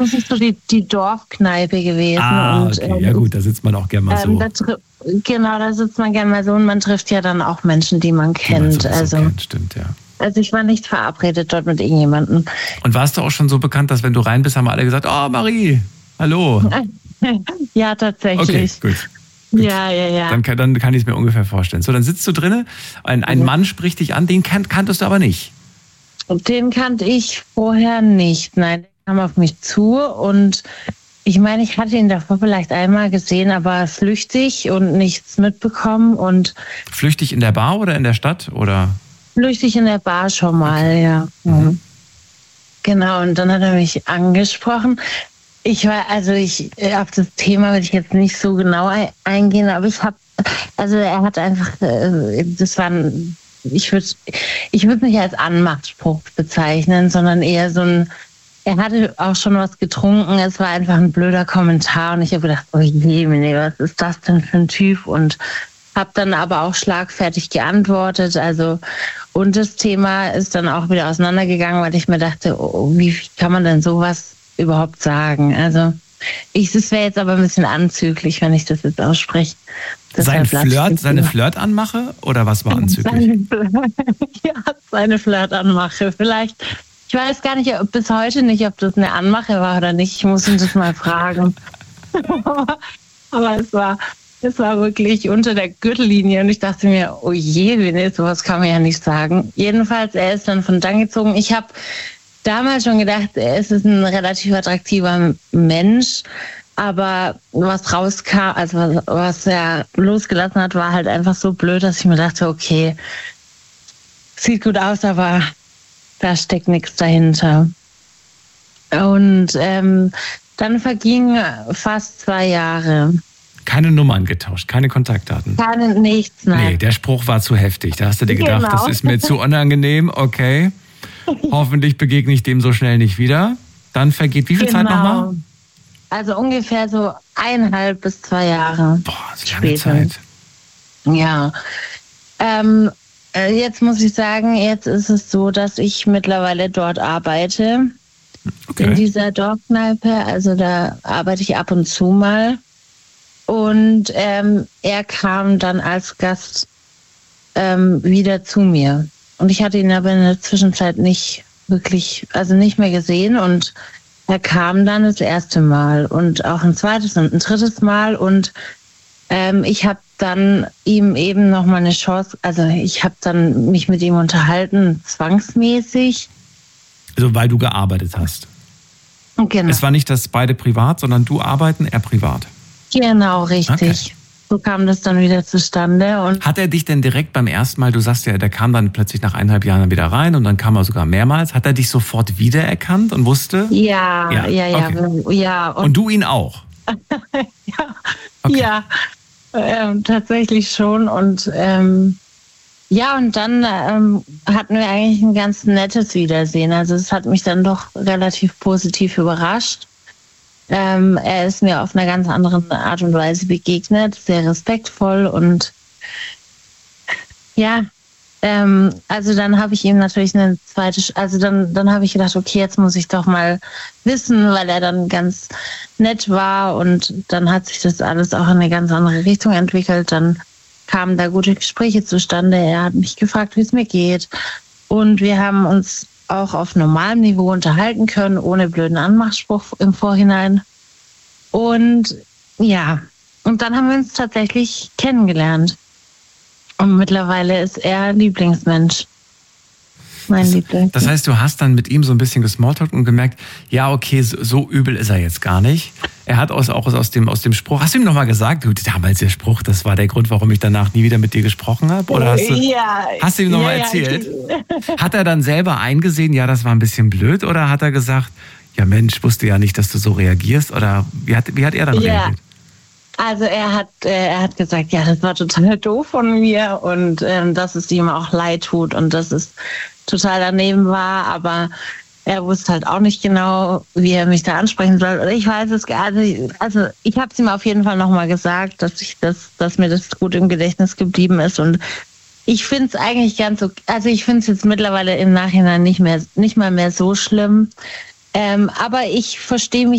Das ist so die Dorfkneipe gewesen. Okay. Ja gut, da sitzt man auch gerne mal so. Da sitzt man gerne mal so und man trifft ja dann auch Menschen, die man kennt. Kennt, stimmt, ja. Also ich war nicht verabredet dort mit irgendjemandem. Und warst du auch schon so bekannt, dass wenn du rein bist, haben alle gesagt, oh Marie, hallo. Ja, tatsächlich. Okay, gut. Ja. Dann kann ich es mir ungefähr vorstellen. So, dann sitzt du drinnen, ein Mann spricht dich an, den kanntest du aber nicht. Den kannte ich vorher nicht. Nein, der kam auf mich zu und ich meine, ich hatte ihn davor vielleicht einmal gesehen, aber flüchtig und nichts mitbekommen. Flüchtig in der Bar oder in der Stadt, oder? Flüchtig in der Bar schon mal, ja. Mhm. Genau, und dann hat er mich angesprochen. Auf das Thema will ich jetzt nicht so genau eingehen, aber er hat einfach, ich würde nicht als Anmachspruch bezeichnen, sondern eher er hatte auch schon was getrunken, es war einfach ein blöder Kommentar und ich habe gedacht, oh je, was ist das denn für ein Typ? Und habe dann aber auch schlagfertig geantwortet, und das Thema ist dann auch wieder auseinandergegangen, weil ich mir dachte, wie kann man denn sowas überhaupt sagen? Also es wäre jetzt aber ein bisschen anzüglich, wenn ich das jetzt ausspreche. Seine Flirtanmache oder was war anzüglich? Seine Flirtanmache. Vielleicht, ich weiß gar nicht, bis heute nicht, ob das eine Anmache war oder nicht. Ich muss ihn das mal fragen. Aber es war wirklich unter der Gürtellinie und ich dachte mir, oh je, sowas kann man ja nicht sagen. Jedenfalls, er ist dann von dann gezogen. Ich habe damals schon gedacht, er ist ein relativ attraktiver Mensch, aber was rauskam, was er losgelassen hat, war halt einfach so blöd, dass ich mir dachte, okay, sieht gut aus, aber da steckt nichts dahinter. Und dann vergingen fast 2 Jahre. Keine Nummern getauscht, keine Kontaktdaten? Nichts, nein. Nee, der Spruch war zu heftig. Da hast du dir gedacht, Das ist mir zu unangenehm, okay. Hoffentlich begegne ich dem so schnell nicht wieder. Dann vergeht wie viel Zeit nochmal? Also ungefähr so 1,5 bis 2 Jahre. Boah, das ist lange Zeit. Ja. Jetzt muss ich sagen, jetzt ist es so, dass ich mittlerweile dort arbeite. Okay. In dieser Dorfkneipe. Also da arbeite ich ab und zu mal. Und er kam dann als Gast wieder zu mir. Und ich hatte ihn aber in der Zwischenzeit nicht mehr gesehen. Und er kam dann das erste Mal und auch ein zweites und ein drittes Mal. Und ich habe dann ihm eben nochmal eine Chance, ich habe dann mich mit ihm unterhalten, zwangsmäßig. Also weil du gearbeitet hast? Genau. Es war nicht, dass beide privat, sondern du arbeiten, er privat? Genau, richtig. Okay. So kam das dann wieder zustande. Und hat er dich denn direkt beim ersten Mal, du sagst ja, der kam dann plötzlich nach 1,5 Jahren wieder rein und dann kam er sogar mehrmals. Hat er dich sofort wiedererkannt und wusste? Ja. Okay. Ja. Und du ihn auch? Ja, okay. Ja, tatsächlich schon. Und und dann hatten wir eigentlich ein ganz nettes Wiedersehen. Also es hat mich dann doch relativ positiv überrascht. Er ist mir auf einer ganz anderen Art und Weise begegnet, sehr respektvoll und dann habe ich ihm natürlich eine zweite, dann habe ich gedacht, okay, jetzt muss ich doch mal wissen, weil er dann ganz nett war und dann hat sich das alles auch in eine ganz andere Richtung entwickelt. Dann kamen da gute Gespräche zustande. Er hat mich gefragt, wie es mir geht und wir haben uns auch auf normalem Niveau unterhalten können, ohne blöden Anmachspruch im Vorhinein. Und und dann haben wir uns tatsächlich kennengelernt. Und mittlerweile ist er Lieblingsmensch. Mein Lieblingsmensch. Das heißt, du hast dann mit ihm so ein bisschen gesmalltalkt und gemerkt, ja, okay, so übel ist er jetzt gar nicht. Er hat auch aus dem Spruch, hast du ihm nochmal gesagt, du, damals der Spruch, das war der Grund, warum ich danach nie wieder mit dir gesprochen habe? Oder hast du ihm nochmal erzählt? Hat er dann selber eingesehen, ja, das war ein bisschen blöd? Oder hat er gesagt, ja Mensch, wusste ja nicht, dass du so reagierst? Oder wie hat er dann reagiert? Also er hat gesagt, ja, das war total doof von mir und dass es ihm auch leid tut und dass es total daneben war, aber er wusste halt auch nicht genau, wie er mich da ansprechen soll. Oder ich weiß es gar nicht. Also ich habe es ihm auf jeden Fall nochmal gesagt, dass mir das gut im Gedächtnis geblieben ist. Und ich finde es eigentlich ich finde es jetzt mittlerweile im Nachhinein nicht mal mehr so schlimm. Aber ich verstehe mich